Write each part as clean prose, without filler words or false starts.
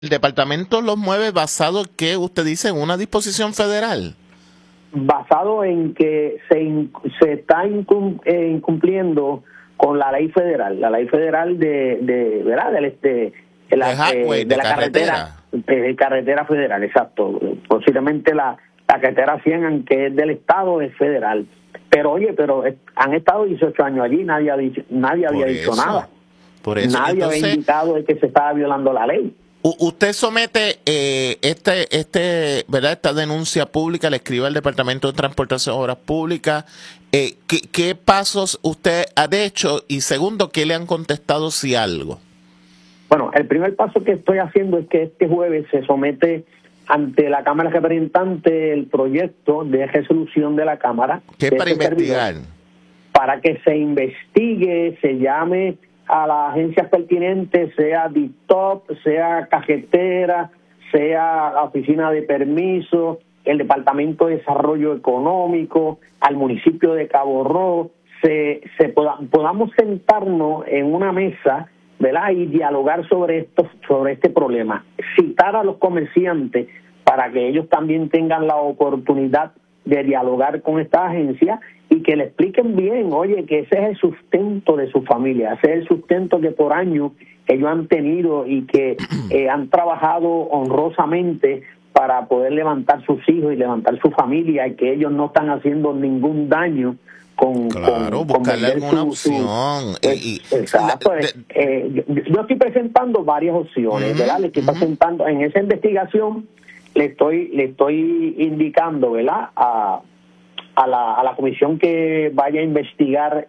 ¿El departamento los mueve basado, que usted dice, en una disposición federal? Basado en que se está incumpliendo con la ley federal de ¿verdad? De la carretera federal, exacto. Posiblemente la carretera 100, aunque es del Estado, es federal. Pero han estado 18 años allí, nadie había dicho nada. Por eso. Nadie Entonces, había indicado de que se estaba violando la ley. Usted somete ¿verdad? Esta denuncia pública, le escribe al Departamento de Transportación y Obras Públicas. ¿Qué pasos usted ha hecho? Y segundo, ¿qué le han contestado, si algo? Bueno, el primer paso que estoy haciendo es que este jueves se somete ante la Cámara de Representantes el proyecto de resolución de la Cámara. ¿Qué es para investigar? Para que se investigue, se llame a las agencias pertinentes, sea DITOP, sea cajetera, sea la oficina de permiso, el Departamento de Desarrollo Económico, al municipio de Cabo Rojo, podamos sentarnos en una mesa, ¿verdad? Y dialogar sobre este problema, citar a los comerciantes para que ellos también tengan la oportunidad de dialogar con esta agencia y que le expliquen bien, oye, que ese es el sustento de su familia, ese es el sustento que por años ellos han tenido y que han trabajado honrosamente para poder levantar sus hijos y levantar su familia, y que ellos no están haciendo ningún daño buscarle alguna opción. Exacto. Yo estoy presentando varias opciones, ¿verdad? Le estoy presentando en esa investigación, le estoy indicando, ¿verdad? A la comisión que vaya a investigar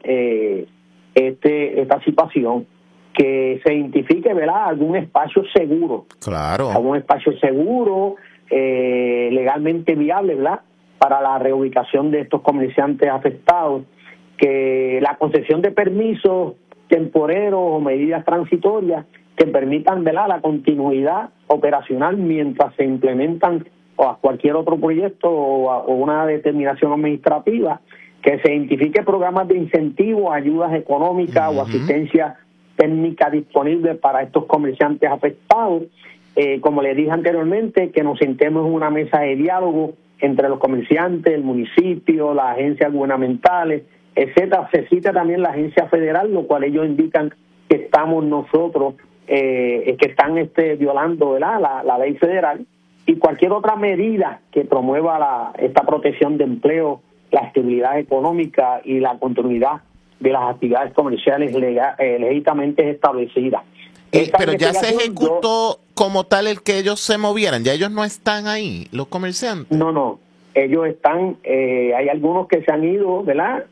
esta situación, que se identifique, ¿verdad?, algún espacio seguro. Claro. Algún espacio seguro, legalmente viable, ¿verdad?, para la reubicación de estos comerciantes afectados, que la concesión de permisos temporeros o medidas transitorias que permitan, ¿verdad?, la continuidad operacional mientras se implementan o cualquier otro proyecto o una determinación administrativa, que se identifique programas de incentivo, ayudas económicas o asistencia técnica disponible para estos comerciantes afectados. Como les dije anteriormente, que nos sentemos en una mesa de diálogo entre los comerciantes, el municipio, las agencias gubernamentales, etcétera. Se cita también la agencia federal, lo cual ellos indican que estamos nosotros, que están violando, ¿verdad?, la ley federal, y cualquier otra medida que promueva esta protección de empleo, la estabilidad económica y la continuidad de las actividades comerciales legítimamente establecidas. Pero ya se ejecutó como tal el que ellos se movieran, ya ellos no están ahí, los comerciantes. No, ellos están, hay algunos que se han ido, ¿verdad?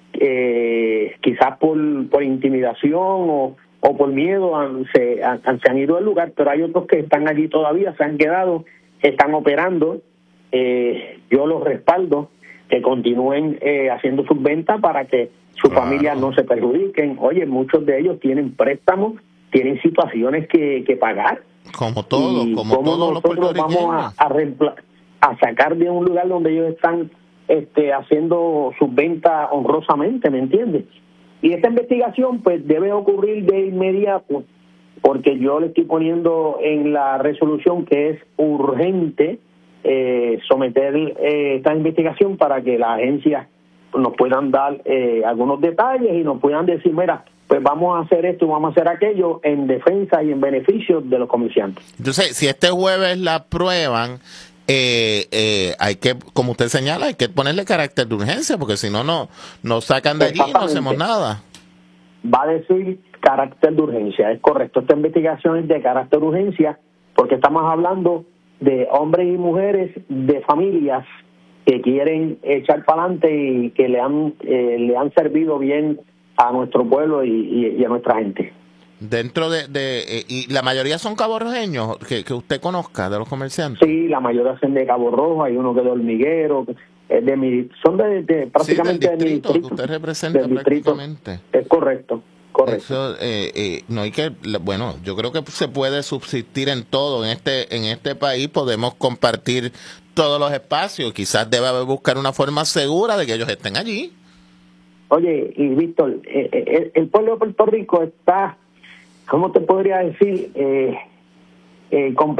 Quizás por intimidación o por miedo se han ido del lugar, pero hay otros que están allí todavía, se han quedado, están operando. Yo los respaldo, que continúen haciendo sus ventas para que sus familias no se perjudiquen. Oye, muchos de ellos tienen préstamos, tienen situaciones que pagar. Como todos los puertorriqueños. Vamos a sacar de un lugar donde ellos están haciendo sus ventas honrosamente, ¿me entiendes? Y esta investigación pues debe ocurrir de inmediato, porque yo le estoy poniendo en la resolución que es urgente someter esta investigación para que las agencias nos puedan dar algunos detalles y nos puedan decir, mira, pues vamos a hacer esto, vamos a hacer aquello en defensa y en beneficio de los comerciantes. Entonces, si este jueves la aprueban, hay que, como usted señala, hay que ponerle carácter de urgencia, porque si no, no sacan de allí y no hacemos nada. Va a decir carácter de urgencia, es correcto. Esta investigación es de carácter de urgencia porque estamos hablando de hombres y mujeres de familias que quieren echar para adelante y que le han servido bien a nuestro pueblo y a nuestra gente. Dentro y la mayoría son caborrojeños que usted conozca, de los comerciantes. Sí, la mayoría son de Cabo Rojo, hay uno que es de Hormiguero, son prácticamente del distrito, de mi distrito. Que usted representa prácticamente. Es correcto. Eso, no hay que, bueno, yo creo que se puede subsistir en todo en este país, podemos compartir todos los espacios, quizás debe haber buscar una forma segura de que ellos estén allí. Oye, y Víctor, el pueblo de Puerto Rico está, ¿cómo te podría decir? con